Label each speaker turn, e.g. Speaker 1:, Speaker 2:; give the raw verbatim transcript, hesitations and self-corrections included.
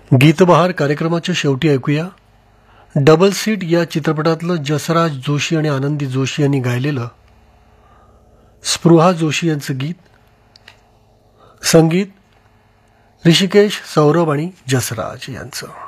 Speaker 1: गीतबहार कार्यक्रमाच्या शेवटी ऐकूया डबल सीट या चित्रपटातलं जसराज जोशी आणि आनंदी जोशी यांनी गायलेलं स्पृहा जोशी यांचं गीत. संगीत ऋषिकेश, सौरभ आणि जसराज यांचं.